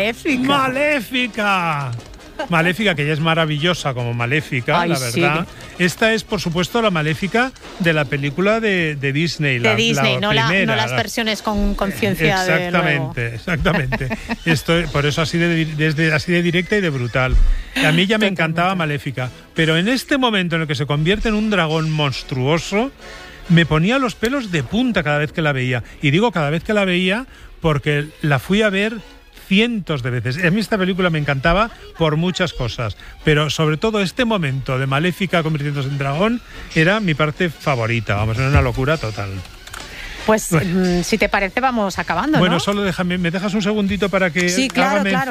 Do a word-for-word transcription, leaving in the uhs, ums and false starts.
Maléfica. ¡Maléfica! Maléfica, que ya es maravillosa como Maléfica, Ay, la verdad. Sí. Esta es, por supuesto, la Maléfica de la película de, de Disney. De la, Disney, la no, primera, la, no las la, versiones con conciencia de Exactamente, exactamente. Esto, por eso así de, desde, así de directa y de brutal. A mí ya me encantaba Maléfica, pero en este momento en el que se convierte en un dragón monstruoso, me ponía los pelos de punta cada vez que la veía. Y digo cada vez que la veía porque la fui a ver cientos de veces. A mí esta película me encantaba por muchas cosas, pero sobre todo este momento de Maléfica convirtiéndose en dragón era mi parte favorita. Vamos, era una locura total. Pues bueno, si te parece vamos acabando, Bueno, ¿no? solo déjame, ¿me dejas un segundito para que sí, claro, hágame claro.